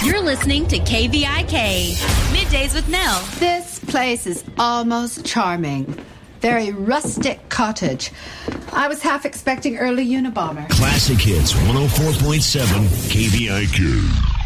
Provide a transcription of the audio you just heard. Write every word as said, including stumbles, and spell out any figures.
You're listening to K V I K, Middays with Nell. This place is almost charming. Very rustic cottage. I was half expecting early Unabomber. Classic Hits one oh four point seven K V I K.